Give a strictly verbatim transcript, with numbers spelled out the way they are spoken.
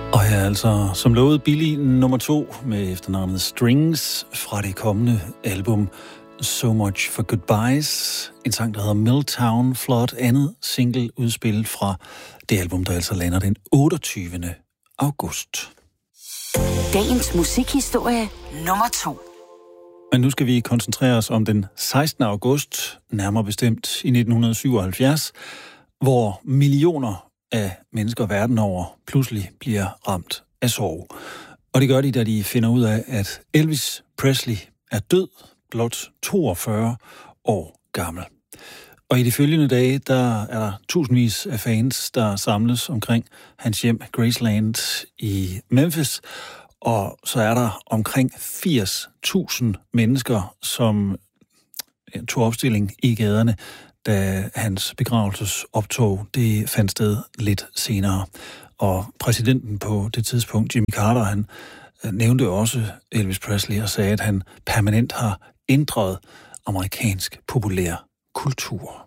Og her er altså, som lovet, Billy nummer to med efternavnet Strings fra det kommende album So Much for Goodbyes. En sang, der hedder Milltown Flood, andet single udspil fra det album, der altså lander den otteogtyvende august. Dagens musikhistorie nummer to. Men nu skal vi koncentrere os om den sekstende august, nærmere bestemt i nitten syvoghalvfjerds, hvor millioner af mennesker verden over pludselig bliver ramt af sorg. Og det gør de, da de finder ud af, at Elvis Presley er død, blot toogfyrre år gammel. Og i de følgende dage, der er der tusindvis af fans, der samles omkring hans hjem Graceland i Memphis. Og så er der omkring firs tusind mennesker, som tog opstilling i gaderne, da hans begravelsesoptog det fandt sted lidt senere. Og præsidenten på det tidspunkt, Jimmy Carter, han nævnte også Elvis Presley og sagde, at han permanent har ændret amerikansk populær kultur.